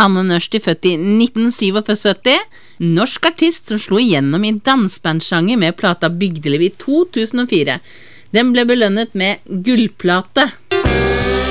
Anne Nørsti, født i 1977, norsk artist som slo igjennom i dansbandsjanger med plata Bygdeliv i 2004. Den ble belønnet med gullplate.